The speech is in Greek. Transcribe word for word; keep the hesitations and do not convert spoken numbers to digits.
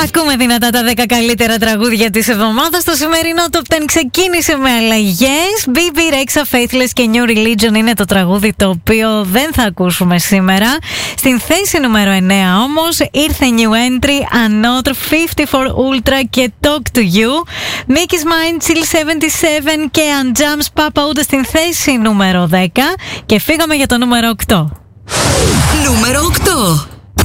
Ακούμε δυνατά τα δέκα καλύτερα τραγούδια της εβδομάδας. Το σημερινό Top δέκα ξεκίνησε με αλλαγές. μπι μπι Rexha, Faithless και New Religion είναι το τραγούδι το οποίο δεν θα ακούσουμε σήμερα. Στην θέση νούμερο εννέα όμως ήρθε new entry Another πενήντα τέσσερα Ultra και Talk to You. Mickey's Mind, Chill εβδομήντα επτά και Unjams Papa ούτε στην θέση νούμερο δέκα. Και φύγαμε για το νούμερο οκτώ. Νούμερο οκτώ.